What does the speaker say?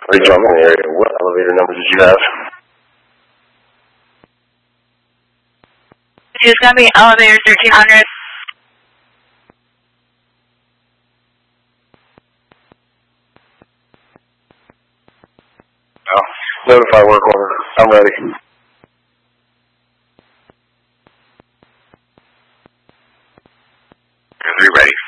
Rejoining the area. What elevator numbers did you have? It's going to be elevator 1300. Oh, notify work order. I'm ready. You're ready.